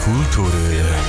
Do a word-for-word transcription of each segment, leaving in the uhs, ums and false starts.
kultury.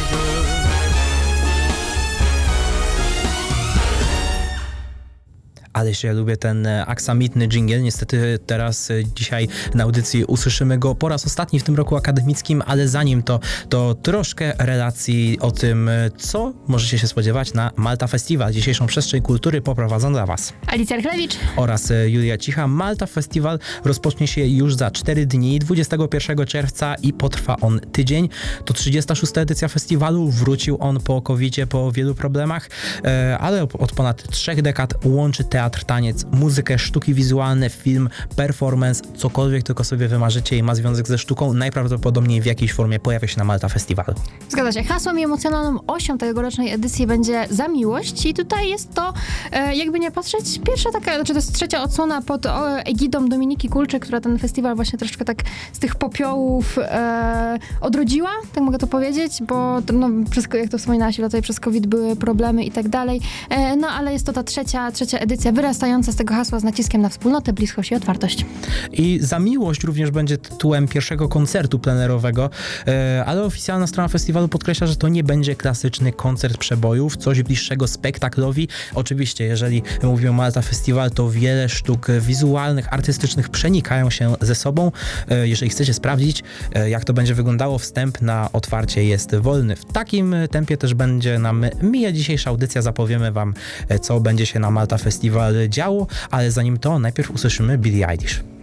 Ależ ja lubię ten aksamitny dżingiel. Niestety teraz, dzisiaj na audycji usłyszymy go po raz ostatni w tym roku akademickim, ale zanim to, to troszkę relacji o tym, co możecie się spodziewać na Malta Festival. Dzisiejszą przestrzeń kultury poprowadzą dla Was Alicja Archlewicz oraz Julia Cicha. Malta Festival rozpocznie się już za cztery dni, dwudziestego pierwszego czerwca i potrwa on tydzień. To trzydziesta szósta edycja festiwalu. Wrócił on po kowidzie, po wielu problemach, ale od ponad trzech dekad łączy teatr, taniec, muzykę, sztuki wizualne, film, performance, cokolwiek tylko sobie wymarzycie i ma związek ze sztuką, najprawdopodobniej w jakiejś formie pojawia się na Malta Festival. Zgadza się. Hasłem i emocjonalną osią tegorocznej edycji będzie Za miłość i tutaj jest to, e, jakby nie patrzeć, pierwsza taka, znaczy to jest trzecia odsłona pod o, egidą Dominiki Kulczy, która ten festiwal właśnie troszeczkę tak z tych popiołów e, odrodziła, tak mogę to powiedzieć, bo no, przez, jak to wspominałaś, tutaj przez COVID były problemy i tak dalej, e, no ale jest to ta trzecia, trzecia edycja, wyrastająca z tego hasła z naciskiem na wspólnotę, bliskość i otwartość. I Za miłość również będzie tytułem pierwszego koncertu plenerowego, e, ale oficjalna strona festiwalu podkreśla, że to nie będzie klasyczny koncert przebojów, coś bliższego spektaklowi. Oczywiście, jeżeli mówimy o Malta Festival, to wiele sztuk wizualnych, artystycznych przenikają się ze sobą. E, jeżeli chcecie sprawdzić, e, jak to będzie wyglądało, wstęp na otwarcie jest wolny. W takim tempie też będzie nam mija dzisiejsza audycja. Zapowiemy Wam, e, co będzie się na Malta Festival działo, ale zanim to, najpierw usłyszymy Billie Eilish.